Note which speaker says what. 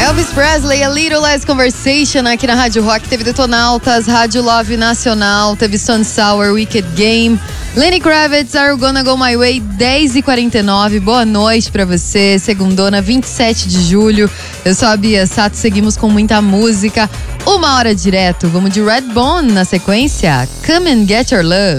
Speaker 1: Elvis Presley, A Little Less Conversation aqui na Rádio Rock. Teve Detonautas, Rádio Love Nacional, teve Stone Sour, Wicked Game, Lenny Kravitz, Are You Gonna Go My Way, 10h49. Boa noite pra você, segundona, 27 de julho. Eu sou a Bia Sato, seguimos com muita música. 1 hora direto, vamos de Redbone na sequência. Come and Get Your Love.